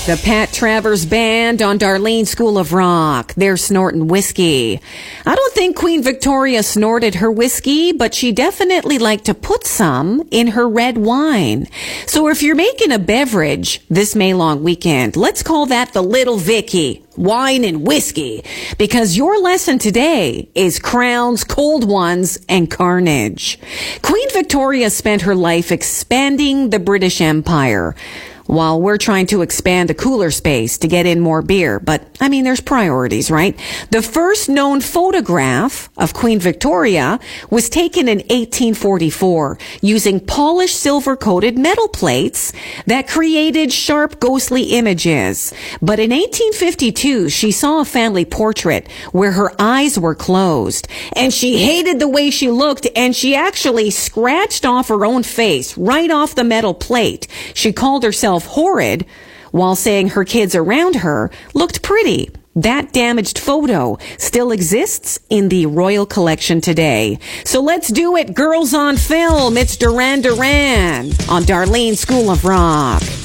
The Pat Travers Band on Darlene School of Rock. They're snorting whiskey. I don't think Queen Victoria snorted her whiskey, but she definitely liked to put some in her red wine. So if you're making a beverage this May long weekend, let's call that the Little Vicky. Wine and whiskey, because your lesson today is crowns, cold ones, and carnage. Queen Victoria spent her life expanding the British Empire, while we're trying to expand the cooler space to get in more beer. But, I mean, there's priorities, right? The first known photograph of Queen Victoria was taken in 1844 using polished silver-coated metal plates that created sharp, ghostly images. But in 1852, she saw a family portrait where her eyes were closed, and she hated the way she looked, and she actually scratched off her own face right off the metal plate. She called herself horrid while saying her kids around her looked pretty. That damaged photo still exists in the Royal Collection today. So let's do it, girls on film. It's Duran Duran on Darlene School of Rock.